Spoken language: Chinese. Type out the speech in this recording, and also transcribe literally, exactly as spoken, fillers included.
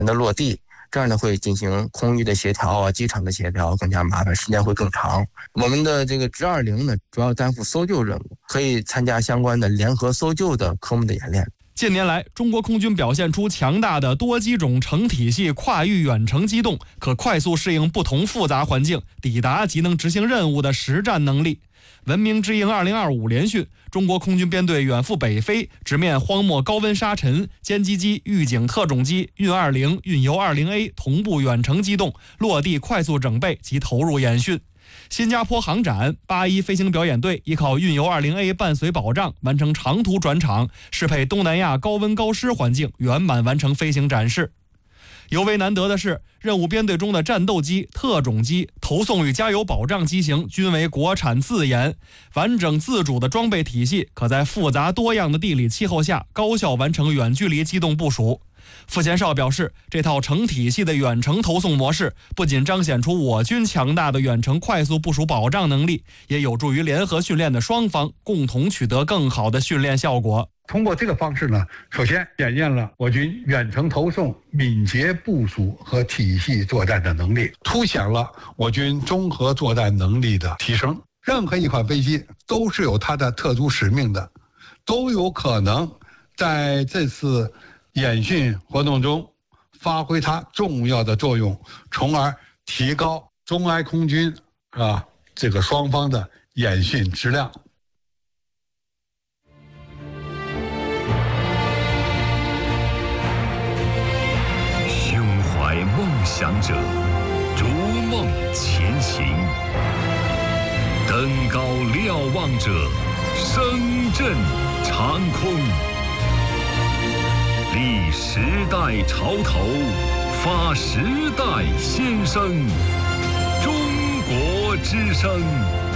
的落地，这样呢会进行空域的协调啊，机场的协调更加麻烦，时间会更长。我们的这个 直二零 呢，主要担负搜救任务，可以参加相关的联合搜救的科目的演练。 近年来，中国空军表现出强大的多机种成体系跨域远程机动，可快速适应不同复杂环境，抵达及能执行任务的实战能力。文明之鹰二零二五联训，中国空军编队远赴北非，直面荒漠高温沙尘，歼击机、预警特种机、运二零、运油二零 A 同步远程机动，落地快速整备及投入演训。新加坡航展八一飞行表演队依靠运油 二零 A 伴随保障，完成长途转场，适配东南亚高温高湿环境，圆满完成飞行展示。尤为难得的是，任务编队中的战斗机、特种机、投送与加油保障机型均为国产自研，完整自主的装备体系，可在复杂多样的地理气候下高效完成远距离机动部署。傅前哨表示，这套成体系的远程投送模式不仅彰显出我军强大的远程快速部署保障能力，也有助于联合训练的双方共同取得更好的训练效果。 通过这个方式呢，首先检验了我军远程投送、敏捷部署和体系作战的能力，凸显了我军综合作战能力的提升。任何一款飞机都是有它的特殊使命的，都有可能在这次演训活动中发挥它重要的作用，从而提高中埃空军啊这个双方的演训质量。 胸怀梦想者，逐梦前行；登高瞭望者，声震长空。立时代潮头，发时代先声。中国之声。